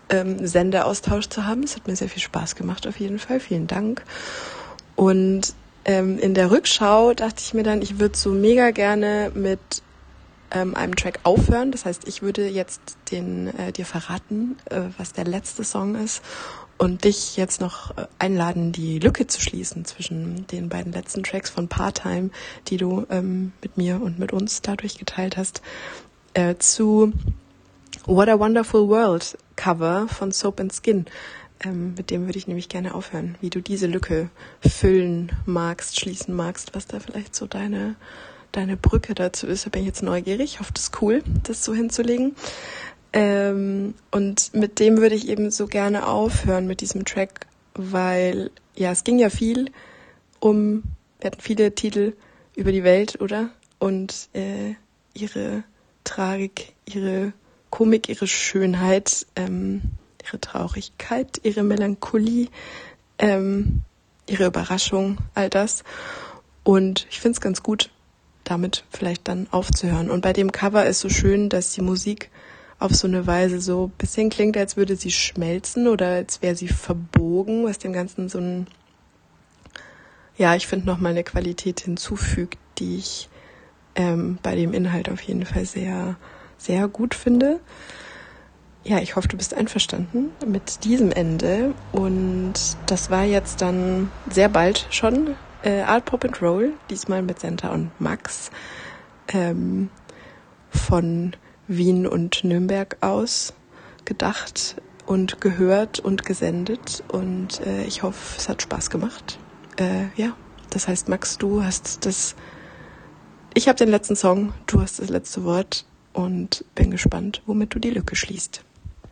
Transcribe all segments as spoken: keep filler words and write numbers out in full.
ähm, Sendeaustausch zu haben. Es hat mir sehr viel Spaß gemacht auf jeden Fall. Vielen Dank. Und ähm, in der Rückschau dachte ich mir dann, ich würde so mega gerne mit ähm, einem Track aufhören. Das heißt, ich würde jetzt den äh, dir verraten, äh, was der letzte Song ist und dich jetzt noch äh, einladen, die Lücke zu schließen zwischen den beiden letzten Tracks von Part-Time, die du ähm, mit mir und mit uns dadurch geteilt hast, äh, zu What a Wonderful World Cover von Soap and Skin. Ähm, mit dem würde ich nämlich gerne aufhören, wie du diese Lücke füllen magst, schließen magst, was da vielleicht so deine deine Brücke dazu ist. Da bin ich jetzt neugierig. Ich hoffe, das ist cool, das so hinzulegen. Ähm, und mit dem würde ich eben so gerne aufhören, mit diesem Track, weil, ja, es ging ja viel um, wir hatten viele Titel über die Welt, oder? Und äh, ihre Tragik, ihre Komik, ihre Schönheit, ähm, ihre Traurigkeit, ihre Melancholie, ähm, ihre Überraschung, all das. Und ich finde es ganz gut, damit vielleicht dann aufzuhören. Und bei dem Cover ist so schön, dass die Musik auf so eine Weise so ein bisschen klingt, als würde sie schmelzen oder als wäre sie verbogen, was dem Ganzen so ein, ja, ich finde nochmal eine Qualität hinzufügt, die ich ähm, bei dem Inhalt auf jeden Fall sehr, sehr gut finde. Ja, ich hoffe, du bist einverstanden mit diesem Ende. Und das war jetzt dann sehr bald schon Äh, Art Pop and Roll, diesmal mit Senta und Max ähm, von Wien und Nürnberg aus gedacht und gehört und gesendet und äh, ich hoffe, es hat Spaß gemacht. Äh, ja, das heißt, Max, du hast das, ich habe den letzten Song, du hast das letzte Wort und bin gespannt, womit du die Lücke schließt.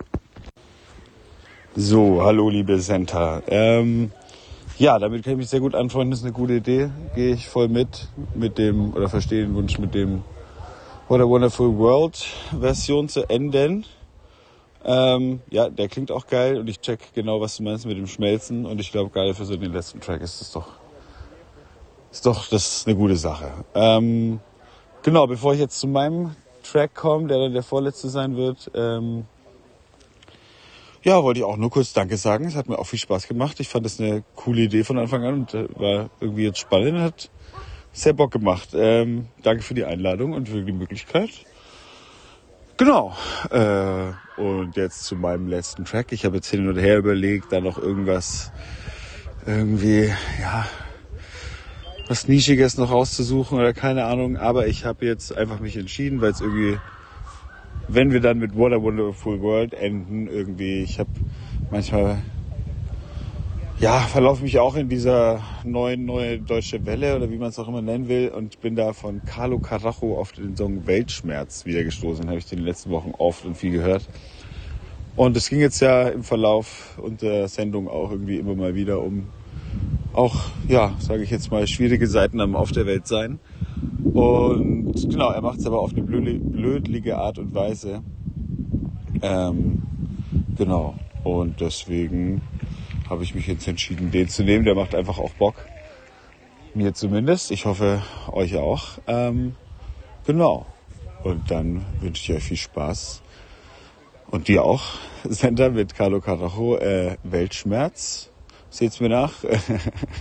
So, hallo liebe Senta. Ähm... Ja, damit kann ich mich sehr gut anfreunden, das ist eine gute Idee. Gehe ich voll mit, mit dem, oder verstehe den Wunsch, mit dem What a Wonderful World Version zu enden. Ähm, ja, der klingt auch geil und ich check genau, was du meinst mit dem Schmelzen. Und ich glaube, geil für so den letzten Track ist das doch, ist doch, das ist eine gute Sache. Ähm, genau, bevor ich jetzt zu meinem Track komme, der dann der vorletzte sein wird, ähm, ja, wollte ich auch nur kurz Danke sagen. Es hat mir auch viel Spaß gemacht. Ich fand das eine coole Idee von Anfang an und äh, war irgendwie jetzt spannend. Hat sehr Bock gemacht. Ähm, danke für die Einladung und für die Möglichkeit. Genau. Äh, und jetzt zu meinem letzten Track. Ich habe jetzt hin und her überlegt, da noch irgendwas irgendwie, ja, was Nischiges noch rauszusuchen oder keine Ahnung. Aber ich habe jetzt einfach mich entschieden, weil es irgendwie, wenn wir dann mit What a Wonderful World enden, irgendwie, ich habe manchmal, ja, verlaufe mich auch in dieser neuen, neue deutsche Welle oder wie man es auch immer nennen will und bin da von Carlo Carajo auf den Song Weltschmerz wieder gestoßen. Habe ich in den letzten Wochen oft und viel gehört. Und es ging jetzt ja im Verlauf unserer Sendung auch irgendwie immer mal wieder um auch, ja, sage ich jetzt mal, schwierige Seiten am Auf der Welt sein. Und genau, er macht es aber auf eine blödlige Art und Weise. Ähm, genau. Und deswegen habe ich mich jetzt entschieden, den zu nehmen. Der macht einfach auch Bock. Mir zumindest. Ich hoffe, euch auch. Ähm, genau. Und dann wünsche ich euch viel Spaß. Und dir auch, Senta, mit Carlo Carajo, äh, Weltschmerz. Seht's mir nach.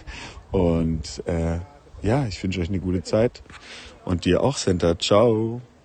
Und äh, ja, ich wünsche euch eine gute Zeit. Und dir auch, Senta. Ciao.